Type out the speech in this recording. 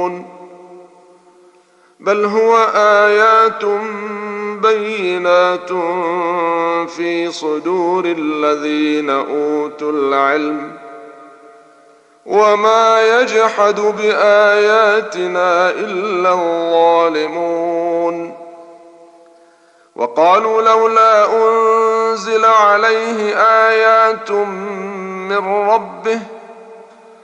بل هو آيات بينات في صدور الذين أوتوا العلم وما يجحد بآياتنا إلا الظالمون. وقالوا لولا أنزل عليه آيات من ربه